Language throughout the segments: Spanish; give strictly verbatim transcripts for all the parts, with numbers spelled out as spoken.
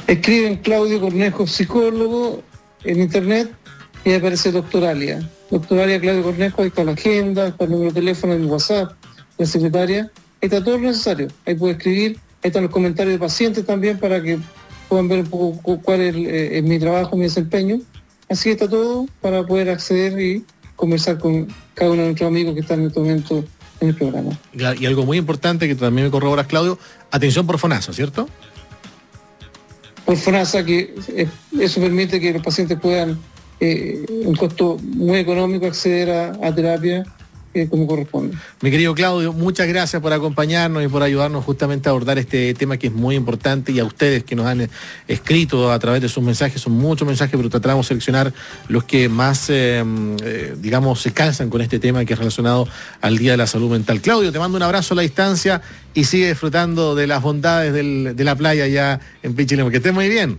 Escriben Claudio Cornejo, psicólogo, en internet, y aparece Doctoralia. Doctoralia Claudio Cornejo, ahí está la agenda, está el número de teléfono, el WhatsApp, la secretaria, ahí está todo lo necesario. Ahí puede escribir, ahí están los comentarios de pacientes también para que puedan ver un poco cuál es, eh, es mi trabajo, mi desempeño. Así está todo para poder acceder y conversar con cada uno de nuestros amigos que están en este momento en el programa. Y algo muy importante que también me corroboras, Claudio, atención por FONASA, ¿cierto? Por FONASA, que eh, eso permite que los pacientes puedan, eh, un costo muy económico, acceder a, a terapia eh, como corresponde. Mi querido Claudio, muchas gracias por acompañarnos y por ayudarnos justamente a abordar este tema que es muy importante, y a ustedes que nos han eh, escrito a través de sus mensajes, son muchos mensajes, pero tratamos de seleccionar los que más, eh, eh, digamos, se calzan con este tema que es relacionado al Día de la Salud Mental. Claudio, te mando un abrazo a la distancia y sigue disfrutando de las bondades del, de la playa allá en Pichilemu. Que estés muy bien.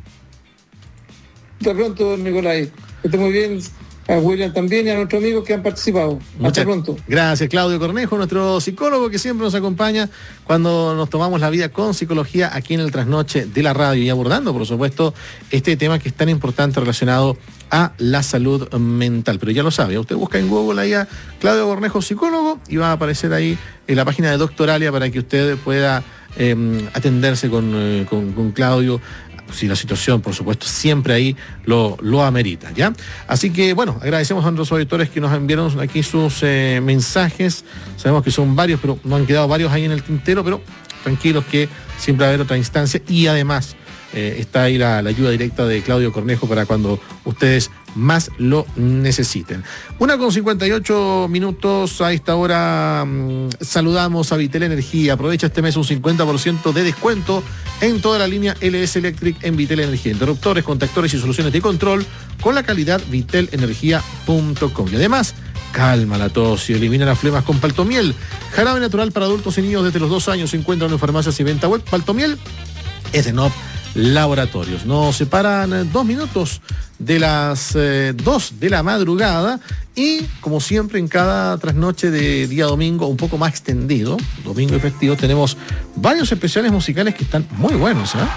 Hasta pronto, Nicolai. Que esté muy bien. A William también y a nuestros amigos que han participado. Muchas Hasta pronto. Gracias, Claudio Cornejo, nuestro psicólogo que siempre nos acompaña cuando nos tomamos la vida con psicología aquí en el Trasnoche de la Radio, y abordando, por supuesto, este tema que es tan importante relacionado a la salud mental. Pero ya lo sabe, usted busca en Google ahí a Claudio Cornejo, psicólogo, y va a aparecer ahí en la página de Doctoralia para que usted pueda eh, atenderse con, eh, con, con Claudio, si la situación, por supuesto, siempre ahí lo, lo amerita, ¿ya? Así que, bueno, agradecemos a nuestros auditores que nos enviaron aquí sus eh, mensajes. Sabemos que son varios, pero nos han quedado varios ahí en el tintero, pero tranquilos que siempre va a haber otra instancia, y además eh, está ahí la, la ayuda directa de Claudio Cornejo para cuando ustedes más lo necesiten. Una con cincuenta y ocho minutos a esta hora. Mmm, saludamos a Vitel Energía. Aprovecha este mes un cincuenta por ciento de descuento en toda la línea L S Electric en Vitel Energía. Interruptores, contactores y soluciones de control con la calidad vitel energía punto com. Y además, calma la tos y elimina las flemas con Paltomiel. Jarabe natural para adultos y niños desde los dos años. Se encuentran en farmacias y venta web. Paltomiel es de N O P Laboratorios. Nos separan dos minutos de las eh, dos de la madrugada, y como siempre en cada trasnoche de día domingo un poco más extendido, domingo y festivo, tenemos varios especiales musicales que están muy buenos, ¿eh?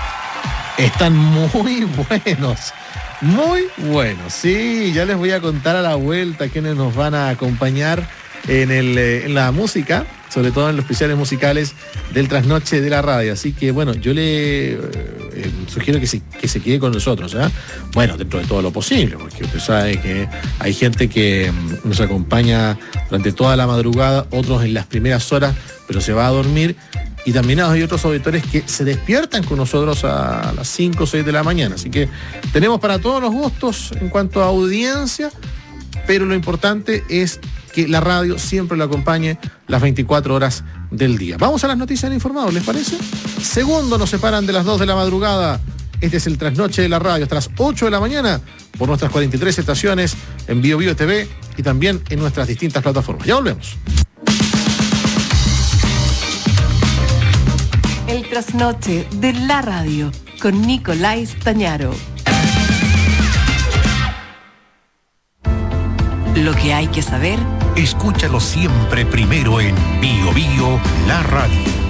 Están muy buenos, muy buenos. Sí, ya les voy a contar a la vuelta quiénes nos van a acompañar en, el, eh, en la música, sobre todo en los especiales musicales del Trasnoche de la Radio. Así que, bueno, yo le eh, sugiero que se, que se quede con nosotros, ¿eh? Bueno, dentro de todo lo posible, porque usted sabe que hay gente que mm, nos acompaña durante toda la madrugada, otros en las primeras horas, pero se va a dormir. Y también hay otros auditores que se despiertan con nosotros a las cinco o seis de la mañana. Así que tenemos para todos los gustos en cuanto a audiencia, pero lo importante es que la radio siempre lo acompañe las veinticuatro horas del día. Vamos a las noticias del informado, ¿les parece? Segundo nos separan de las dos de la madrugada. Este es el Trasnoche de la Radio, hasta las ocho de la mañana, por nuestras cuarenta y tres estaciones en Bio Bio T V y también en nuestras distintas plataformas. Ya volvemos. El Trasnoche de la Radio, con Nicolai Stañaro. Lo que hay que saber, escúchalo siempre primero en Bio Bio, la radio.